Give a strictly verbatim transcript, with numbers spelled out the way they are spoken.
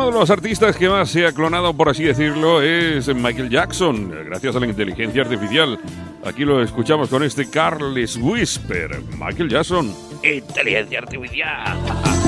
de los artistas que más se ha clonado, por así decirlo, es Michael Jackson, gracias a la inteligencia artificial. Aquí lo escuchamos con este Careless Whisper. Michael Jackson. Inteligencia artificial.